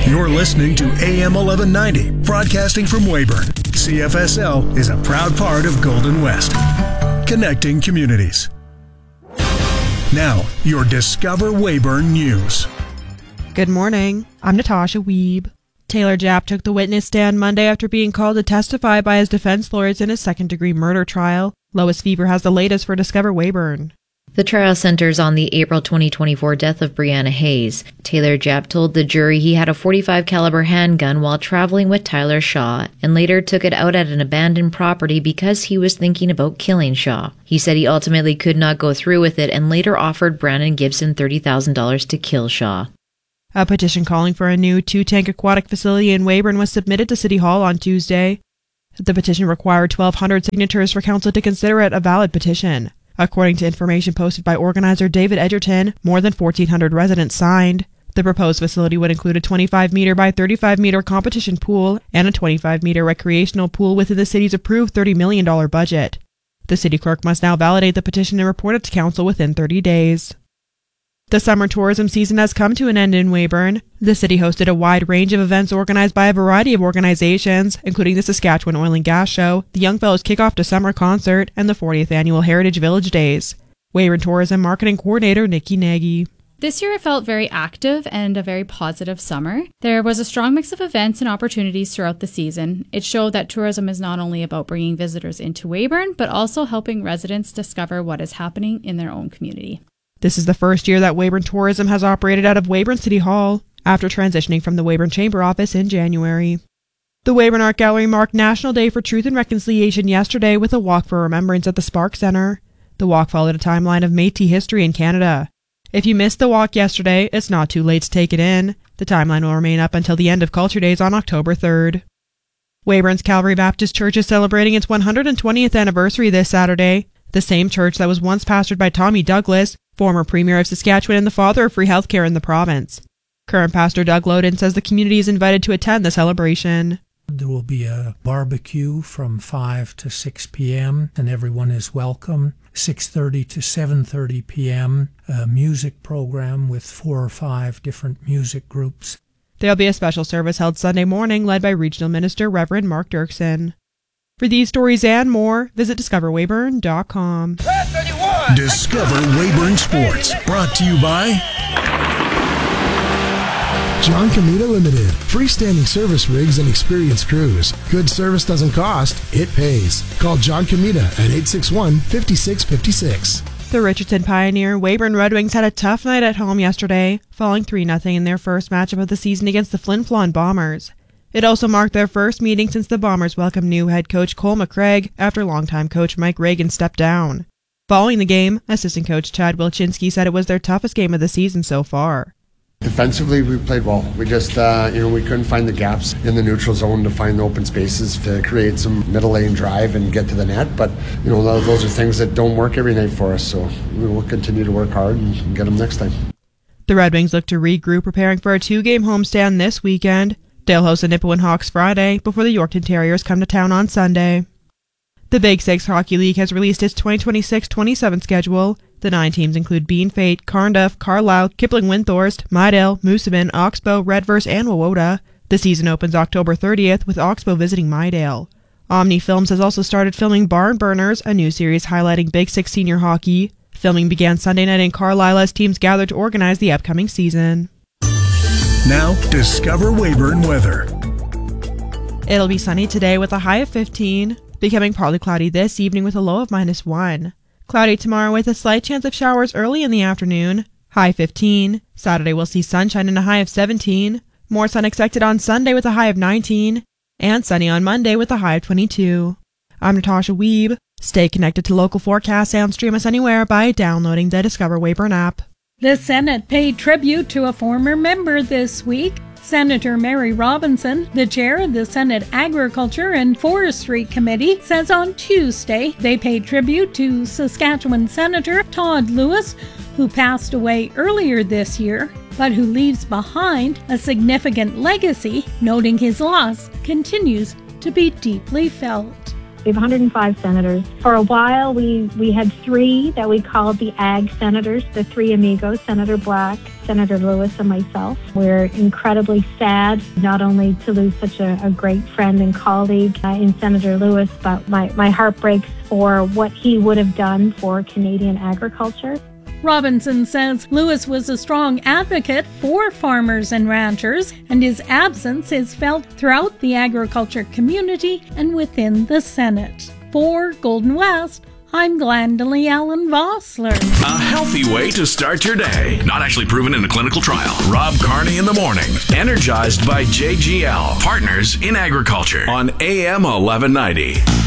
You're listening to AM 1190, broadcasting from Weyburn. CFSL is a proud part of Golden West, connecting communities. Now, your Discover Weyburn News. Good morning. I'm Natasha Wiebe. Taylor Japp took the witness stand Monday after being called to testify by his defense lawyers in his second-degree murder trial. Lois Fever has the latest for Discover Weyburn. The trial centers on the April 2024 death of Brianna Hayes. Taylor Japp told the jury he had a .45 caliber handgun while traveling with Tyler Shaw and later took it out at an abandoned property because he was thinking about killing Shaw. He said he ultimately could not go through with it and later offered Brandon Gibson $30,000 to kill Shaw. A petition calling for a new 2-tank aquatic facility in Weyburn was submitted to City Hall on Tuesday. The petition required 1,200 signatures for council to consider it a valid petition. According to information posted by organizer David Edgerton, more than 1,400 residents signed. The proposed facility would include a 25-meter by 35-meter competition pool and a 25-meter recreational pool within the city's approved $30 million budget. The city clerk must now validate the petition and report it to council within 30 days. The summer tourism season has come to an end in Weyburn. The city hosted a wide range of events organized by a variety of organizations, including the Saskatchewan Oil and Gas Show, the Young Fellows Kickoff to Summer Concert, and the 40th Annual Heritage Village Days. Weyburn Tourism Marketing Coordinator Nikki Nagy. This year it felt very active and a very positive summer. There was a strong mix of events and opportunities throughout the season. It showed that tourism is not only about bringing visitors into Weyburn, but also helping residents discover what is happening in their own community. This is the first year that Weyburn Tourism has operated out of Weyburn City Hall, after transitioning from the Weyburn Chamber office in January. The Weyburn Art Gallery marked National Day for Truth and Reconciliation yesterday with a walk for remembrance at the Spark Centre. The walk followed a timeline of Métis history in Canada. If you missed the walk yesterday, it's not too late to take it in. The timeline will remain up until the end of Culture Days on October 3rd. Weyburn's Calvary Baptist Church is celebrating its 120th anniversary this Saturday. The same church that was once pastored by Tommy Douglas, former Premier of Saskatchewan and the father of free healthcare in the province. Current pastor Doug Loden says the community is invited to attend the celebration. There will be a barbecue from 5 to 6 p.m. and everyone is welcome. 6:30 to 7:30 p.m. a music program with 4 or 5 different music groups. There will be a special service held Sunday morning led by Regional Minister Reverend Mark Dirksen. For these stories and more, visit discoverweyburn.com. Discover Weyburn Sports, brought to you by John Comita Limited. Freestanding service rigs and experienced crews. Good service doesn't cost, it pays. Call John Comita at 861-5656. The Richardson Pioneer Weyburn Red Wings had a tough night at home yesterday, falling 3-0 in their first matchup of the season against the Flin Flon Bombers. It also marked their first meeting since the Bombers welcomed new head coach Cole McCraig after longtime coach Mike Reagan stepped down. Following the game, assistant coach Chad Wilczynski said it was their toughest game of the season so far. Defensively, we played well. We just, we couldn't find the gaps in the neutral zone to find the open spaces to create some middle lane drive and get to the net. But, those are things that don't work every night for us. So we will continue to work hard and get them next time. The Red Wings look to regroup, preparing for a 2-game homestand this weekend. They'll host the Nipawin Hawks Friday before the Yorkton Terriers come to town on Sunday. The Big Six Hockey League has released its 2026-27 schedule. The 9 teams include Bean Fate, Carnduff, Carlisle, Kipling-Windthorst, Mydale, Moosomin, Oxbow, Redverse, and Wawota. The season opens October 30th with Oxbow visiting Mydale. Omni Films has also started filming Barn Burners, a new series highlighting Big Six senior hockey. Filming began Sunday night in Carlisle as teams gathered to organize the upcoming season. Now, discover Weyburn weather. It'll be sunny today with a high of 15, becoming partly cloudy this evening with a low of -1. Cloudy tomorrow with a slight chance of showers early in the afternoon, high 15. Saturday we'll see sunshine and a high of 17. More sun expected on Sunday with a high of 19. And sunny on Monday with a high of 22. I'm Natasha Wiebe. Stay connected to local forecasts and stream us anywhere by downloading the Discover Weyburn app. The Senate paid tribute to a former member this week. Senator Mary Robinson, the chair of the Senate Agriculture and Forestry Committee, says on Tuesday they paid tribute to Saskatchewan Senator Todd Lewis, who passed away earlier this year, but who leaves behind a significant legacy, noting his loss continues to be deeply felt. We have 105 senators. For a while, we had 3 that we called the Ag Senators, the 3 amigos, Senator Black, Senator Lewis, and myself. We're incredibly sad not only to lose such a great friend and colleague in Senator Lewis, but my heart breaks for what he would have done for Canadian agriculture. Robinson says Lewis was a strong advocate for farmers and ranchers, and his absence is felt throughout the agriculture community and within the Senate. For Golden West, I'm Glendalee Allen Vossler. A healthy way to start your day. Not actually proven in a clinical trial. Rob Carney in the morning. Energized by JGL. Partners in Agriculture on AM 1190.